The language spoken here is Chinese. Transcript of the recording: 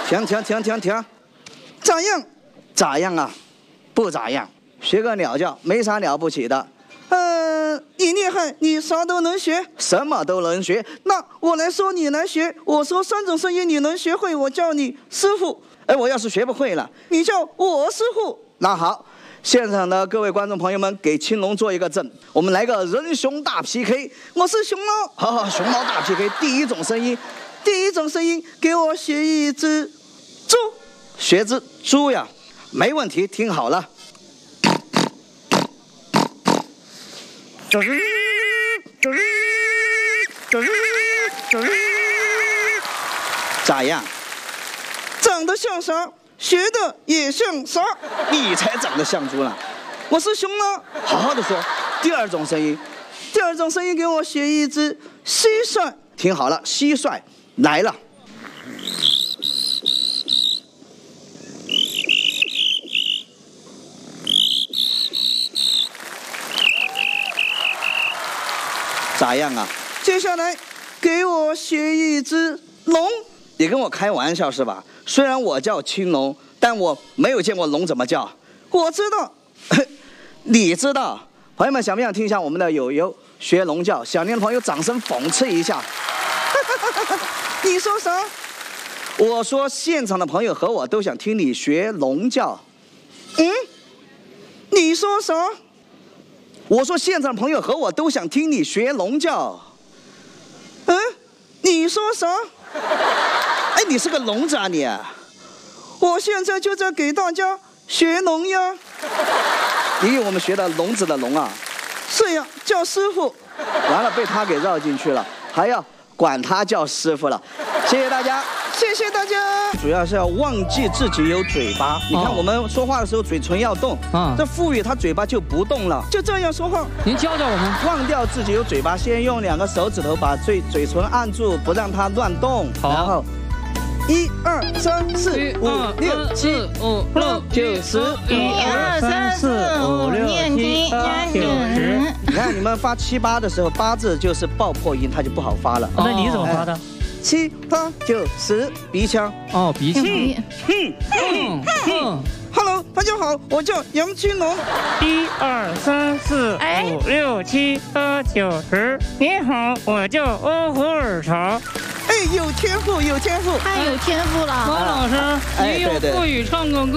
停，咋样？咋样啊？不咋样，学个鸟叫，没啥了不起的。你厉害，你啥都能学，什么都能学。那我来说，你来学。我说3种声音，你能学会，我叫你师傅。我要是学不会了，你叫我师傅。那好，现场的各位观众朋友们，给青龙做一个证。我们来个人熊大 PK。我是熊猫，好，熊猫大 PK。第一种声音，给我学一只猪，学只猪呀，没问题，听好了。咋样？长得像啥，学的也像啥。你才长得像猪呢。我是熊猫，好好的说。第二种声音，给我学一只蟋蟀。听好了，蟋蟀来了。咋样啊？接下来给我学一只龙。你跟我开玩笑是吧？虽然我叫青龙，但我没有见过龙怎么叫。我知道，你知道。朋友们想不想听一下我们的友友学龙叫？想听的朋友掌声讽刺一下。你说啥？我说现场的朋友和我都想听你学龙叫。你说啥？我说现场的朋友和我都想听你学龙叫。你说啥？你是个聋子啊你！我现在就在给大家学龙呀。你以为我们学的聋子的聋啊？是呀，叫师傅。完了，被他给绕进去了，还要管他叫师傅了。谢谢大家。谢谢大家。主要是要忘记自己有嘴巴。你看我们说话的时候嘴唇要动，这腹语他嘴巴就不动了，就这样说话。 您教教我们。 忘掉自己有嘴巴，先用2个手指头把嘴唇按住，不让它乱动。 好。 然后1、2、3、4、5、6、7、8、9、10。 1、2、3、4、5、6、7、8、9、10。 你看你们发7、8的时候，8字就是爆破音，它就不好发了。 那你怎么发的 ？7、8、9、10，鼻腔。 鼻腔。 Hello， 大家好，我叫杨青龙。 1、2、3、4、5、6、7、8、9、10。你好，我叫欧胡尔潮。 有天赋， 太有天赋了。 王老师，您用腹语唱个歌。